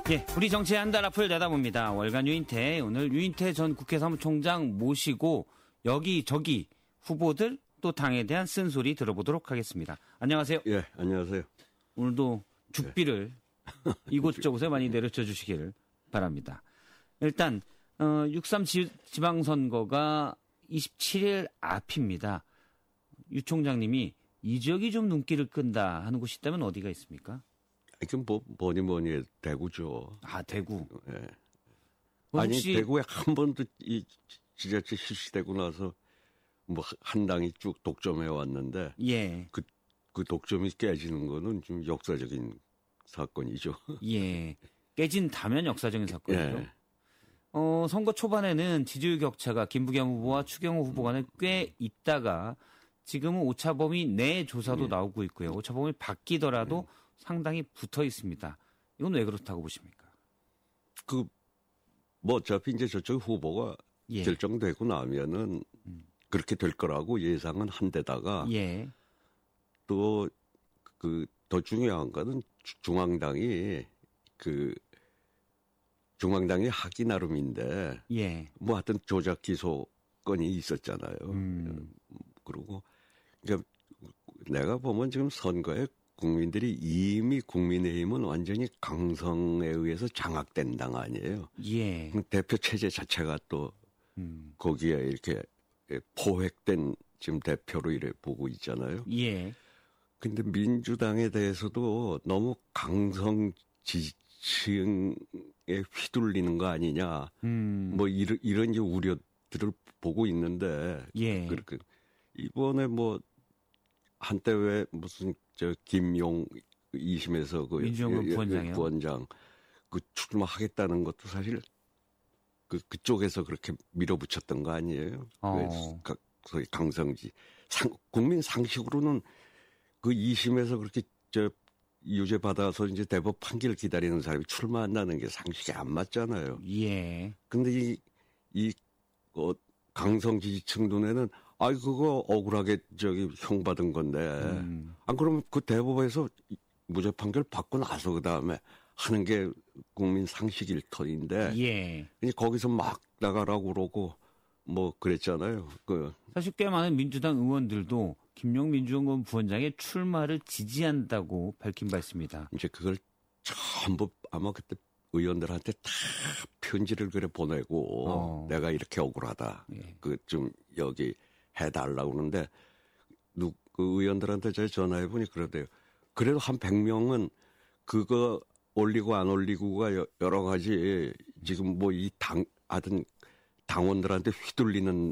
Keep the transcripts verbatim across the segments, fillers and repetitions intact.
예, 우리 정치의 한 달 앞을 내다봅니다. 월간 유인태, 오늘 유인태 전 국회 사무총장 모시고 여기저기 후보들 또 당에 대한 쓴소리 들어보도록 하겠습니다. 안녕하세요. 예, 안녕하세요. 오늘도 죽비를 네. 이곳저곳에 많이 내려쳐 주시기를 바랍니다. 일단 어, 육삼 지방선거가 이십칠 일 앞입니다. 유 총장님이 이 지역이 좀 눈길을 끈다 하는 곳이 있다면 어디가 있습니까? 이건 뭐, 뭐니 뭐니 해도 대구죠. 아, 대구. 예. 아니, 혹시... 대구에 한 번도 이 지자체 실시되고 나서 뭐 한 당이 쭉 독점해 왔는데. 예. 그, 그 독점이 깨지는 거는 좀 역사적인 사건이죠. 예. 깨진다면 역사적인 사건이죠. 예. 어, 선거 초반에는 지지율 격차가 김부겸 후보와 추경호 후보 간에 꽤 있다가 지금은 오차범위 내 조사도 예. 나오고 있고요. 오차범위 바뀌더라도 예. 상당히 붙어 있습니다. 이건 왜 그렇다고 보십니까? 그, 뭐 어차피 이제 저쪽 후보가 예. 결정되고 나면은 음. 그렇게 될 거라고 예상은 한데다가 예. 또 그 더 중요한 거는 중앙당이 그 중앙당이 하기 나름인데 예. 뭐 하여튼 조작 기소 건이 있었잖아요. 음. 그리고 그러니까 내가 보면 지금 선거에 국민들이 이미 국민의힘은 완전히 강성에 의해서 장악된 당 아니에요. 예. 대표 체제 자체가 또 음. 거기에 이렇게 포획된 지금 대표로 이래 보고 있잖아요. 예. 근데 민주당에 대해서도 너무 강성 지지층에 휘둘리는 거 아니냐. 음. 뭐 이런 이런 이제 우려들을 보고 있는데. 예. 그렇게 이번에 뭐 한때 왜 무슨 저 김용 이 심에서 그 민주연금 부원장이요. 부원장 그 출마하겠다는 것도 사실 그 그쪽에서 그렇게 밀어붙였던 거 아니에요. 어. 그 소위 강성지 상, 국민 상식으로는 그 이 심에서 그렇게 저 유죄 받아서 이제 대법 판결 기다리는 사람이 출마한다는 게 상식이 안 맞잖아요. 예. 근데 이 이 어, 강성 지지층 눈에는 아이 그거 억울하게 저기 형 받은 건데 음. 안 그러면 그 대법에서 무죄 판결 받고 나서 그 다음에 하는 게 국민 상식일 터인데 예. 거기서 막 나가라고 그러고 뭐 그랬잖아요. 그 사실 꽤 많은 민주당 의원들도 김용 민주연금 부원장의 출마를 지지한다고 밝힌 바 있습니다. 이제 그걸 전부 아마 그때 의원들한테 다 편지를 그래 보내고 어. 내가 이렇게 억울하다. 예. 그 좀 여기 해달라고 그러는데 누, 그 의원들한테 제가 전화해 보니 그러대요. 그래도 한 백 명은 그거 올리고 안 올리고가 여러 가지 지금 뭐 이 당, 하여튼 당원들한테 휘둘리는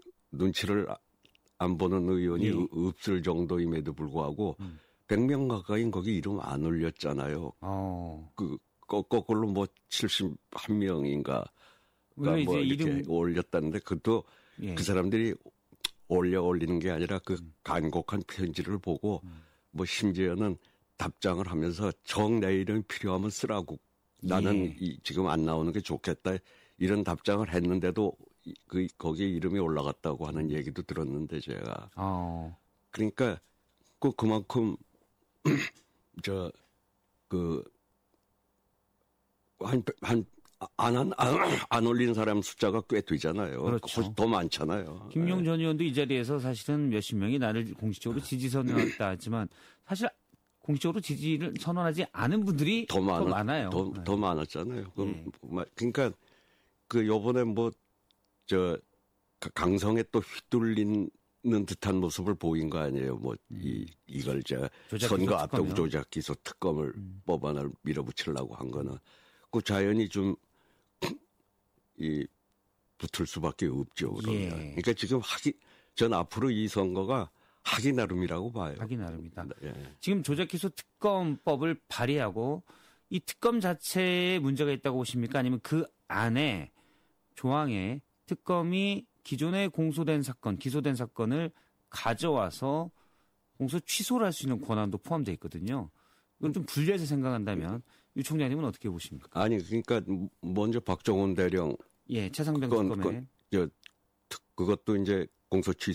눈치를 안 보는 의원이 예. 없을 정도임에도 불구하고 음. 백 명 가까이 거기 이름 안 올렸잖아요. 어. 그 거꾸로 뭐 칠십일 명인가 뭐 이렇게 이름... 올렸다는데 그것도 예. 그 사람들이 올려 올리는 게 아니라 그 음. 간곡한 편지를 보고 음. 뭐 심지어는 답장을 하면서 정 내 이름이 필요하면 쓰라고 나는 예. 이, 지금 안 나오는 게 좋겠다 이런 답장을 했는데도 그 거기에 이름이 올라갔다고 하는 얘기도 들었는데 제가 어. 그러니까 그 그만큼 저 그 한 한 안 안 안, 안 올리는 사람 숫자가 꽤 되잖아요. 그렇죠. 더 많잖아요. 김용 전 의원도 이 자리에서 사실은 몇십 명이 나를 공식적으로 지지 선언했다 하지만 사실 공식적으로 지지를 선언하지 않은 분들이 더, 많아, 더 많아요. 더, 네. 더 많았잖아요. 네. 그러니까 그 요번에 뭐 저 강성에 또 휘둘리는 듯한 모습을 보인 거 아니에요. 뭐 이 음. 이걸 저 선거 앞두고 조작 기소 특검을 음. 법안을 밀어붙이려고 한 거는 그 자연히 좀 이 붙을 수밖에 없죠. 그러면. 예. 그러니까 지금 하기 전 앞으로 이 선거가 하기 나름이라고 봐요. 하기 나름이다. 예. 지금 조작 기소 특검법을 발의하고 이 특검 자체에 문제가 있다고 보십니까? 아니면 그 안에 조항에 특검이 기존에 공소된 사건, 기소된 사건을 가져와서 공소 취소를 할 수 있는 권한도 포함되어 있거든요. 이건 좀 분리해서 생각한다면 유 총장님은 어떻게 보십니까? 아니 그러니까 먼저 박정훈 대령 예, 최상병 특검에 저 그것도 이제 공소 취소